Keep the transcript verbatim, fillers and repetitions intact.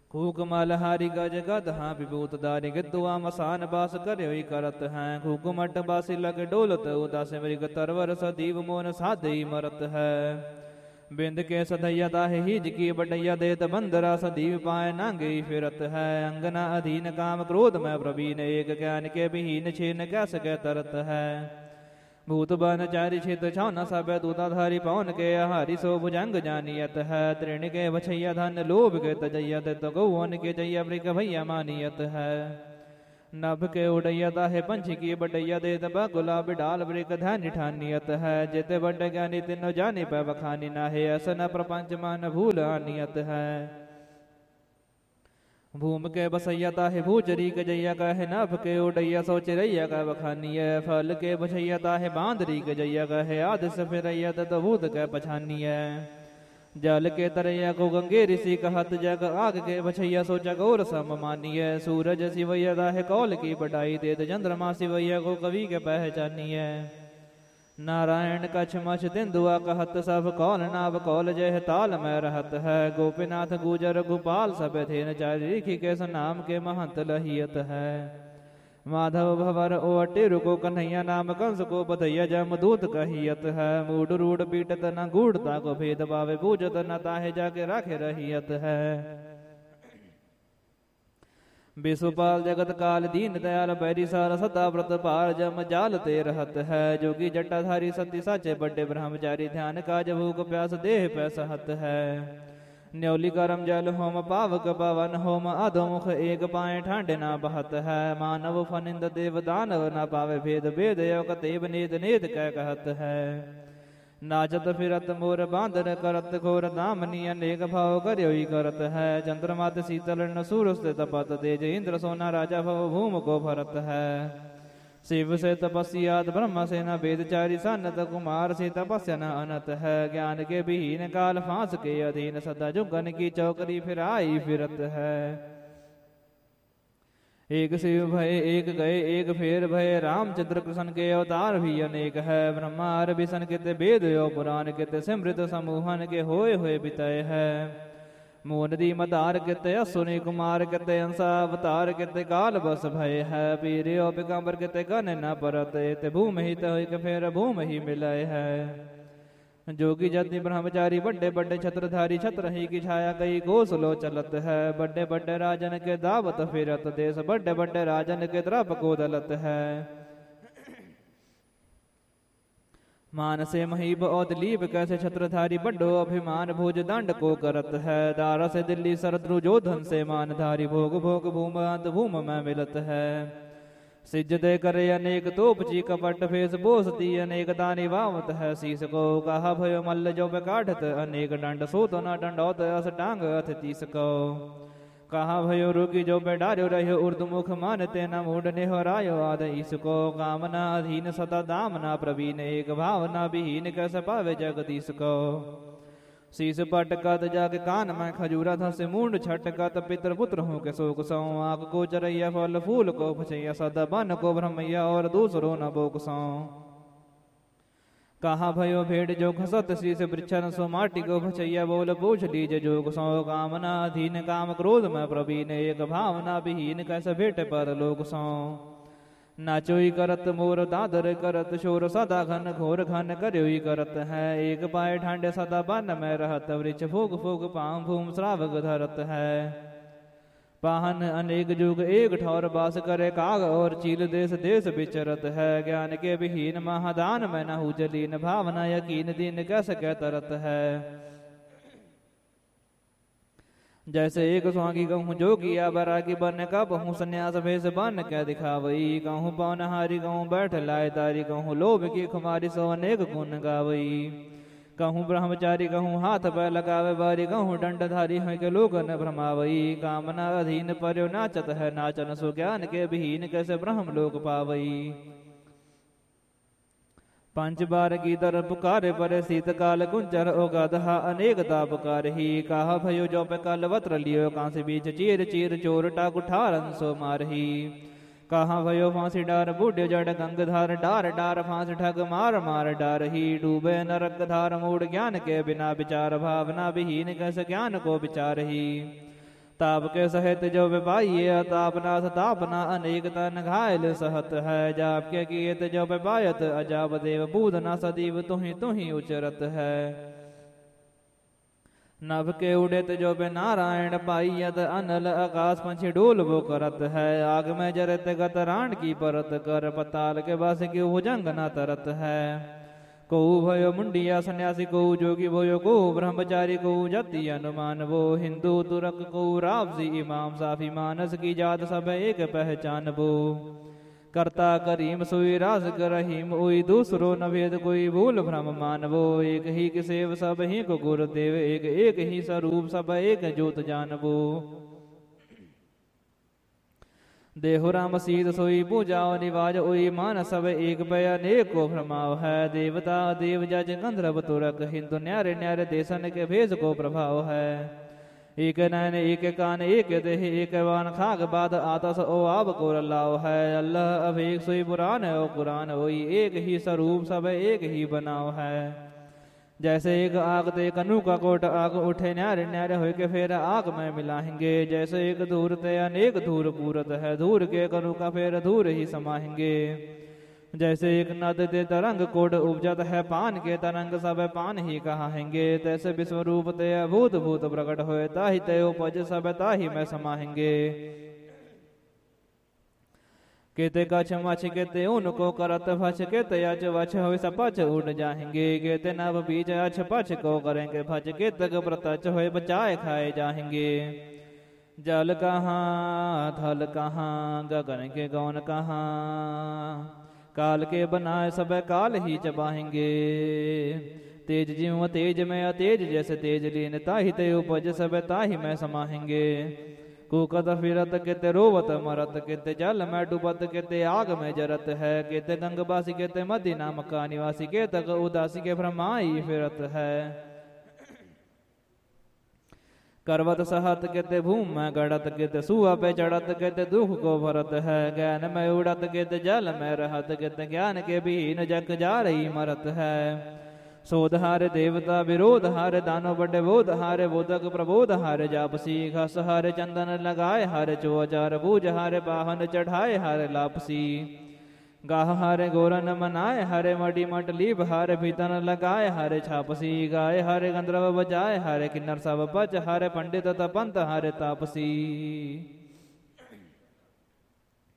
खूक मलहारी गज गदहा विभूत दारी गिद्दुआ मसान बास करे करत हैं। खूक मट बासी लग डोलत उदास मृग तरवर सदीव मोन साधे मरत है। बिंद के सदैया ताहे हिज की बटैया देत बंदरा सदीव पाए नांगे फिरत है। अंगना अधीन काम क्रोध में प्रवीण एक ज्ञान के विहीन छीन कैस के तरत है। भूत बन चारि छित छौन सब दूताधारी पवन के आहारी सो भुजंग जानियत है। तृण के बछैया धन लोभ के तजैया तो गौवन के जैया मृग भैया मानियत है। नभ के उड़ैया ताहे पंछी की बटैया देत बगुला बिडाल वृक ध्यान ठानियत है। जेते बड़ ज्ञानी तिनो जानी पै बखानी नाहे असन प्रपंच मान भूल आनियत है। भूम के बसैया ताहे भूचरी के जैया कहे नभ के उड़ैया सो चिरैया का बखानिय। फल के बछैया ताहे बांदरी के जैया कहे आद से फिरैया तो भूत के पछानिय। जल के तरैया को गंगे ऋषि कहत जग आग के बछैया सो जगोर सम मानिय। सूरज शिवैया ताहे कौल की बटाई देत चंद्रमा शिवैया को कवि के पहचानिय। नारायण कछ मछ तिंदुआ कहत सब कौल नाव कौल जय ताल में रहत है। गोपीनाथ गुजर गोपाल सब थे चारि के नाम के महंत लहियत है। माधव भवर ओटे रुको कन्हैया नाम कंस को बधैया जमदूत कहियत है। मूड रूढ़ पीटत न गूढ़ता को भेद पावे पूजत न ताहे जाके राखे रहियत है। विश्वपाल जगत काल दीन दयाल बैरी सार सदा व्रत पार जम जाल ते रहत है। जोगी जटाधारी सती साचे बड़े ब्रह्मचारी ध्यान काज भूख प्यास देह पैसहत है। न्योली करम जल होम पावक पवन होम अधोमुख एक पाए ठांडे ना बहत है। मानव फनिंद देव दानव ना पावे भेद भेद कतेब नेद नेद कह कहत है। नाचत फिरत मोर बांदर करत घोर दामनी अनेक भाव करो करत है। चंद्रमात शीतल न सूरज तपत तेज इंद्र सोना राजा भव भूम को भरत है। शिव से तपस्यात ब्रह्म से न वेदचारी सन्नत कुमार से तपस्या न अनत है। ज्ञान के विहीन काल फांस के अधीन सदा जुगन की चौकरी फिराई फिरत है। एक शिव भय एक गए एक फेर भय रामचंद्र कृष्ण के अवतार भी अनेक है। ब्रह्मार विष्ण कित वेद यो पुराण कित सिमृत समूहन के होए होए बितय है। मोनदी मदार कित असुनि कुमार कित अंसा अवतार कित काल बस भय है। पीर पिगंबर कित गन न परत भूमि हित फेर भूमि ही मिलय है। जोगी जति ब्रह्मचारी बड़े बड़े छत्रधारी छत्र ही की छाया कई घोसलो चलत है। बड़े बड़े राजन के दावत फिरत देश बड़े बड़े राजन के द्रप को दलत है। मान से महीब और दिलीप कैसे छत्रधारी बड्डो अभिमान भोज दंड को करत है। दारा से दिल्ली शरद्रु जोधन से मानधारी भोग भोग भूम अंत भूम में मिलत है। सिजदे करे अनेक तोपची कपट फेस बोसती अनेक दानी वावत है। शीस को कहा भयो मल्ल जो काढ़त अनेक दंड सो तो न दंडौत अस टांग अथ तीस को। कहा भयो रोगी जो बेडार्यो रहो उर्दमुख मानते न मूड नेहरायो आद इसको। कामना अधीन सदा दामना प्रवीण एक भावना विहीन कैस पावे जगदीश को। शीस पटकत जाग कान में खजूरा था से मूंड छटकत पितर पुत्र हूँ के शोक सौ। आग को चरैया फल फूल को भचैया सदा बन को ब्रह्मैया और दूसरो न बोक सौ। कहा भयो भेड़ जो घसत शीस वृक्षन सो माटी को भचैया बोल पूछ लीजे जोग सौ। कामना अधीन काम क्रोध में प्रवीण एक भावना विहीन कैसे भेट पर लोक सौ। नाचोई करत मोर दादर करत शोर सदा घन घोर घन करोई करत है। एक पाए ठांडे सदा बन में रहत वृक्ष फूक फूक पाम भूम श्रावक धरत है। पाहन अनेक जुग एक ठौर बास करे काग और चील देश देश विचरत है। ज्ञान के विहीन महादान में न जलीन भावना यकीन दीन कैसे कह तरत है। जैसे एक स्वांगी कहूँ जोगिया बैरागी बन का बहु संन्यास भेष बन क्या दिखावई। कहूँ पवनहारी कहूँ बैठ लाए तारी कहूँ लोभ की खुमारी सो अनेक गुण गावई। कहूँ ब्रह्मचारी कहूँ हाथ पैर लगावे बारी कहूँ दंडधारी है के लोग न भ्रमावई। कामना अधीन पर्यो नाचत है नाचन सो ज्ञान के विहीन कैसे ब्रह्म लोक पावई। पंच बार की दर पुकारे परे शीतकाल कुंचर ओ गधा अनेक तापकार ही। कहा भयो जो पे कल वत्र लियो कांसे बीच चीर चीर चोर टाकु ठारन सो मारही। कहा भयो फांसी डार बूढ़े जड़ गंगधार डार डार फांस ठग मार मार डार ही। डूबे नरक धार मूड ज्ञान के बिना विचार भावना विहीन कैसे ज्ञान को विचार ही। ताप के सहित जो विपाइये तापना तापना अनेक तन घायल सहत है। जाप के कियत जो विपायत अजाब देव बूधना सदीव तुहि तुहि उचरत है। नभ के उड़ित जो बे नारायण पाइयत अनल आकाश पंछी डोल वो करत है। आग में जरत गत राण की परत कर पताल के बस की भुजंग न तरत है। को भयो मुंडिया सन्यासी को जोगी भयो को ब्रह्मचारी को जति अनुमान वो। हिंदू तुरक को रावसी इमाम साफी मानस की जात सब एक पहचान वो। करता करीम सोई रास रहीम ओई दूसरो न भेद कोई भूल भ्रम मानवो। एक ही के सेव सब ही को गुरुदेव एक एक ही स्वरूप सब एक ज्योत जानवो। देहो राम सीत सोई पूजाओ निवाज ओई मान सब एक बयानेक को भ्रमाव है। देवता देव जज गंधर्व तुरक हिंदू न्यारे न्यारे देशन के भेद को प्रभाव है। एक नैन एक कान एक देह एक वान खाग बाद आतस ओ आब को लाव है। अल्लाह अब एक सोई पुराण ओ कुरान ओई एक ही स्वरूप सब एक ही बनाव है। जैसे एक आग ते कनु का कोट आग उठे न्यारे न्यारे हो के फिर आग में मिलाएंगे। जैसे एक धूर ते अनेक धूर पूरत है धूर के कनु का फिर धूर ही समाएंगे। जैसे एक नद ते तरंग कोड उपजत है पान के तरंग सब पान ही कहाएंगे। तैसे विश्वरूप ते अभूत भूत प्रकट होए ताहि ते उपज सब ताहि में समाएंगे। केते कछ मछ केते उनको करत भछ केते अच वछ हो सपच उड़ जाएंगे। केते नव बीज अछ पछ को करेंगे भज केतक प्रतच हो बचाए खाए जाएंगे। जल कहाँ थल कहाँ गगन के गौन कहाँ काल के बनाए सब काल ही चबाएंगे। तेज जीव तेज में अतेज जैसे तेज लीन ताहि ते उपज सब ताहि में समाएंगे। कुकत फिरत केते रोवत मरत केते जल में डूबत केते आग में जरत है। केते गंगवासी केते मदीना मक्का निवासी केतक उदासी के भ्रमाई फिरत है। करवत सहत केते भूम में गड़त केते सुआ पे चढ़त केते दुख को भरत है। ज्ञान में उड़त केते जल में रहत केते ज्ञान के बीन जग जा रही मरत है। सोध हारे देवता विरोध हारे दानो बड़े बोध हारे बोधक प्रबोध हारे जापसी। घस हारे चंदन लगाए हारे चौजार बूझ हारे बाहन चढ़ाए हारे लापसी। गाह हारे गोरन मनाए हारे मडी मटलीब हारे भीतन लगाए हारे छापसी। गाय हारे गंधर्व बजाए हारे किन्नर सब बच हारे पंडित तपंत हारे तापसी।